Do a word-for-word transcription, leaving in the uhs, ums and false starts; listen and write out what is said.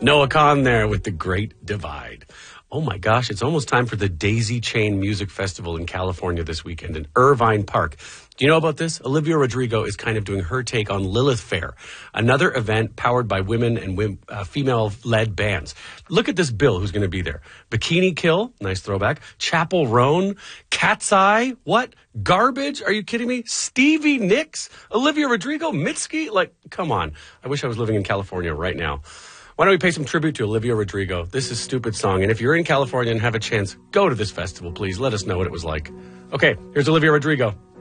Noah Kahn there with The Great Divide. Oh my gosh, it's almost time for the Daisy Chain Music Festival in California this weekend in Irvine Park. Do you know about this? Olivia Rodrigo is kind of doing her take on Lilith Fair, another event powered by women and women, uh, female-led bands. Look at this bill who's going to be there. Bikini Kill, nice throwback. Chapel Roan, Cat's Eye, what? Garbage? Are you kidding me? Stevie Nicks? Olivia Rodrigo? Mitski? Like, come on. I wish I was living in California right now. Why don't we pay some tribute to Olivia Rodrigo? This is Stupid Song. And if you're in California and have a chance, go to this festival, please. Let us know what it was like. Okay, here's Olivia Rodrigo.